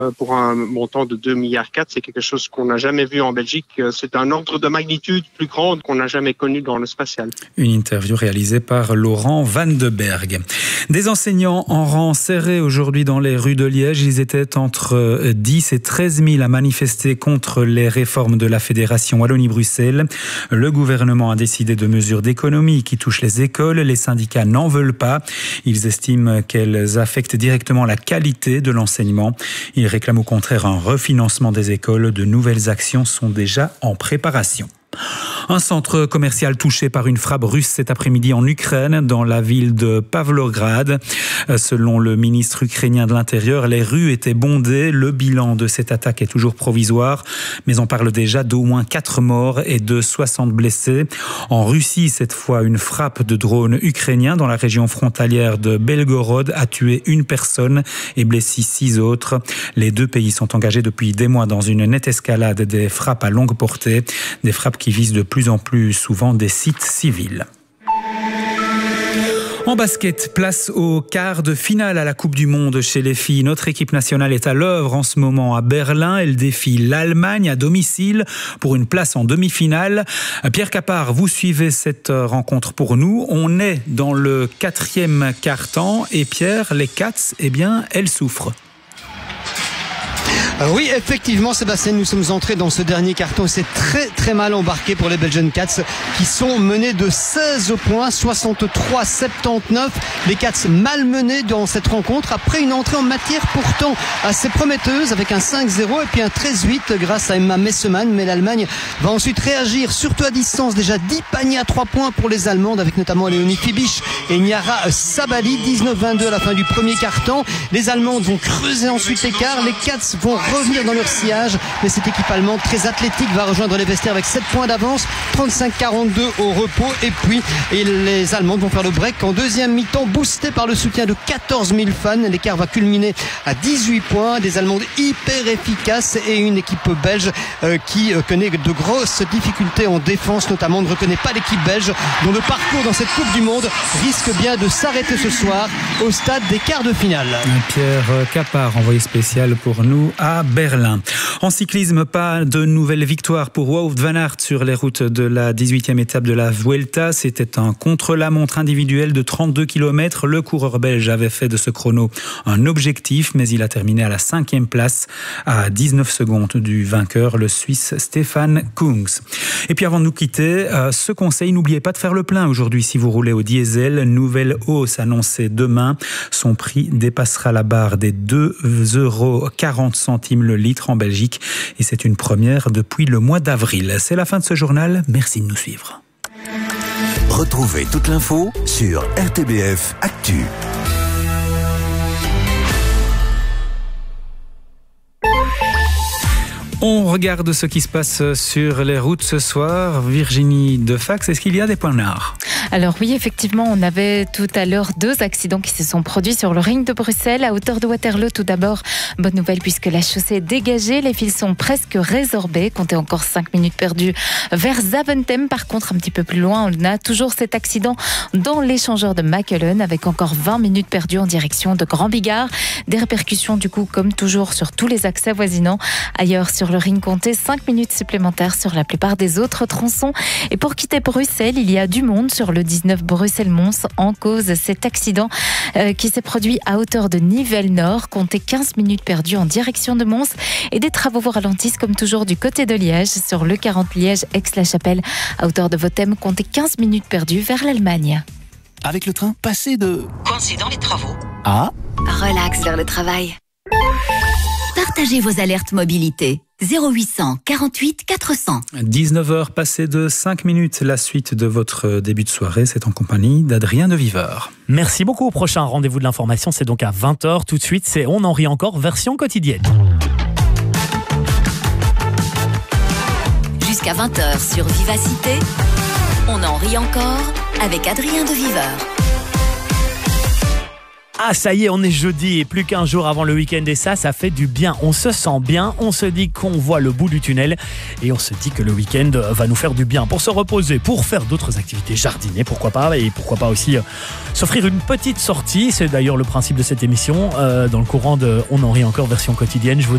pour un montant de 2,4 milliards. C'est quelque chose qu'on n'a jamais vu en Belgique. C'est un ordre de magnitude plus grand qu'on n'a jamais connu dans le spatial. Une interview réalisée par Laurent Van de Berg. Des enseignants en rang serré aujourd'hui dans les rues de Liège. Ils étaient entre 10 et 13 000 à manifester contre les réformes de la Fédération Wallonie-Bruxelles. Le gouvernement a décidé de mesures d'économie qui touchent les écoles. Les syndicats n'en veulent pas. Ils estiment qu'elles affectent directement la qualité de l'enseignement. Ils réclament au contraire un refinancement des écoles. De nouvelles actions sont déjà en préparation. Un centre commercial touché par une frappe russe cet après-midi en Ukraine, dans la ville de Pavlograd. Selon le ministre ukrainien de l'Intérieur, les rues étaient bondées. Le bilan de cette attaque est toujours provisoire, mais on parle déjà d'au moins 4 morts et de 60 blessés. En Russie, cette fois, une frappe de drone ukrainien dans la région frontalière de Belgorod a tué une personne et blessé 6 autres. Les deux pays sont engagés depuis des mois dans une nette escalade des frappes à longue portée, des frappes qui visent de plus en plus souvent des sites civils. En basket, place au quart de finale à la Coupe du Monde chez les filles. Notre équipe nationale est à l'œuvre en ce moment à Berlin. Elle défie l'Allemagne à domicile pour une place en demi-finale. Pierre Capard, vous suivez cette rencontre pour nous. On est dans le 4e quart-temps et Pierre, les Cats, elles souffrent. Oui, effectivement, Sébastien, nous sommes entrés dans ce dernier carton et c'est très très mal embarqué pour les Belgian Cats qui sont menés de 16 points, 63-79. Les Cats malmenés dans cette rencontre après une entrée en matière pourtant assez prometteuse avec un 5-0 et puis un 13-8 grâce à Emma Messemann. Mais l'Allemagne va ensuite réagir, surtout à distance. Déjà 10 paniers à 3 points pour les Allemandes avec notamment Léonie Fibisch et Niara Sabali. 19-22 à la fin du premier carton. Les Allemandes vont creuser ensuite l'écart. Les Cats vont revenir dans leur sillage, mais cette équipe allemande très athlétique va rejoindre les vestiaires avec 7 points d'avance, 35-42 au repos, et puis les Allemandes vont faire le break en deuxième mi-temps, boosté par le soutien de 14 000 fans. L'écart va culminer à 18 points, des Allemandes hyper efficaces et une équipe belge qui connaît de grosses difficultés en défense, notamment on ne reconnaît pas l'équipe belge dont le parcours dans cette Coupe du Monde risque bien de s'arrêter ce soir au stade des quarts de finale. Pierre Capard, envoyé spécial pour nous à Berlin. En cyclisme, pas de nouvelle victoire pour Wout van Aert sur les routes de la 18e étape de la Vuelta. C'était un contre-la-montre individuel de 32 km. Le coureur belge avait fait de ce chrono un objectif, mais il a terminé à la 5e place, à 19 secondes du vainqueur, le Suisse Stefan Kungs. Et puis avant de nous quitter, ce conseil, n'oubliez pas de faire le plein aujourd'hui si vous roulez au diesel. Nouvelle hausse annoncée demain. Son prix dépassera la barre des 2,40 € le litre en Belgique et c'est une première depuis le mois d'avril. C'est la fin de ce journal. Merci de nous suivre. Retrouvez toute l'info sur RTBF Actu. On regarde ce qui se passe sur les routes ce soir. Virginie Defax, est-ce qu'il y a des points noirs ? Alors oui, effectivement, on avait tout à l'heure 2 accidents qui se sont produits sur le ring de Bruxelles, à hauteur de Waterloo. Tout d'abord, bonne nouvelle puisque la chaussée est dégagée, les fils sont presque résorbés. Comptez encore 5 minutes perdues vers Zaventem. Par contre, un petit peu plus loin, on a toujours cet accident dans l'échangeur de Mechelen avec encore 20 minutes perdues en direction de Grand Bigard. Des répercussions du coup, comme toujours, sur tous les axes avoisinants. Ailleurs sur le ring, comptez 5 minutes supplémentaires sur la plupart des autres tronçons. Et pour quitter Bruxelles, il y a du monde sur le 19 Bruxelles-Mons, en cause cet accident qui s'est produit à hauteur de Nivelles-Nord. Comptez 15 minutes perdues en direction de Mons et des travaux vous ralentissent comme toujours du côté de Liège sur le 40 Liège-Aix-la-Chapelle à hauteur de Votem. Comptez 15 minutes perdues vers l'Allemagne. Avec le train, passez de coincé dans les travaux à relax vers le travail. Partagez vos alertes mobilité. 0800 48 400. 19h passées de 5 minutes. La suite de votre début de soirée, c'est en compagnie d'Adrien de Viveur. Merci beaucoup. Au prochain rendez-vous de l'information, c'est donc à 20h. Tout de suite, c'est On en rit encore, version quotidienne. Jusqu'à 20h sur Vivacité, On en rit encore avec Adrien de Viveur. Ah, ça y est, on est jeudi et plus qu'un jour avant le week-end et ça fait du bien. On se sent bien, on se dit qu'on voit le bout du tunnel et on se dit que le week-end va nous faire du bien pour se reposer, pour faire d'autres activités, jardiner, pourquoi pas, et pourquoi pas aussi s'offrir une petite sortie. C'est d'ailleurs le principe de cette émission dans le courant de On en rit encore version quotidienne. Je vous